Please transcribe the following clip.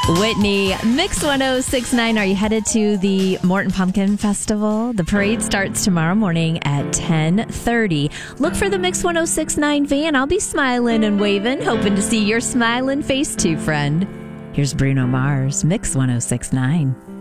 Whitney, Mix 1069. Are you headed to the Morton Pumpkin Festival? The parade starts tomorrow morning at 10:30. Look for the Mix 1069 van. I'll be smiling and waving, hoping to see your smiling face too, friend. Here's Bruno Mars, Mix 1069.